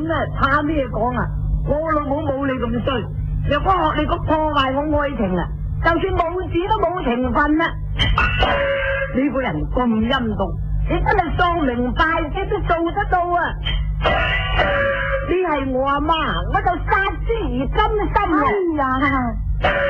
啊，怕咩講啊？我老母冇你咁衰，若果學你咁破壞我愛情啊，就算母子都冇情分啦。你個人咁陰毒，你真係喪明拜你都做得到啊！你係我阿媽，我就殺之而甘心啊！哎呀！